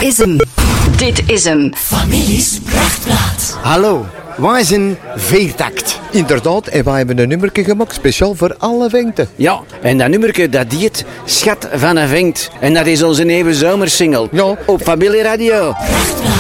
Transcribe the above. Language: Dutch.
is hem. Dit is hem. Families Prachtplaat. Hallo, wij zijn Veertakt. Inderdaad, en wij hebben een nummerke gemaakt speciaal voor alle vengten. Ja, en dat nummerke dat heet Schat van een Venkt. En dat is onze nieuwe zomersingle. Ja. Op Familie Radio. Prachtplaat.